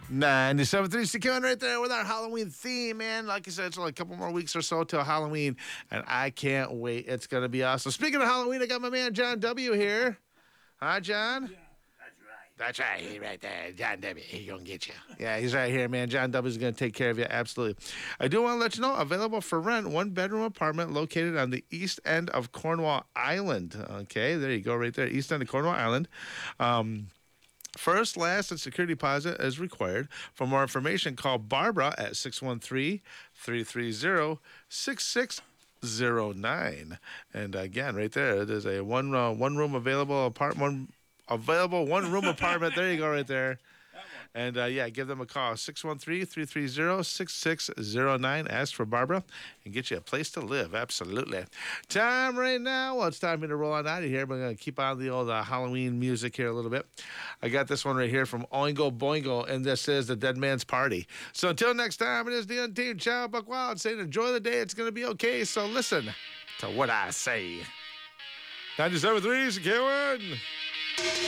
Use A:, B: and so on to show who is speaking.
A: 97.3 CQN right there with our Halloween theme, man. Like I said, it's only a couple more weeks or so till Halloween, and I can't wait. It's going to be awesome. Speaking of Halloween, I got my man John W. here. Hi, John?
B: Yeah, that's right.
A: That's right. He's right there. John W. He's going to get you. Yeah, he's right here, man. John W. is going to take care of you. Absolutely. I do want to let you know, available for rent, one-bedroom apartment located on the east end of Cornwall Island. Okay, there you go right there, east end of Cornwall Island. First, last, and security deposit is required. For more information, call Barbara at 613-330-6609. And again, right there, there's a one room available apartment. One room apartment. There you go, right there. And give them a call, 613-330-6609. Ask for Barbara and get you a place to live. Absolutely. Time right now. Well, it's time for me to roll on out of here. We're going to keep on the old Halloween music here a little bit. I got this one right here from Oingo Boingo, and this is The Dead Man's Party. So until next time, it is the Untamed Child Buck Wild saying enjoy the day. It's going to be okay. So listen to what I say. 97.3 CQN.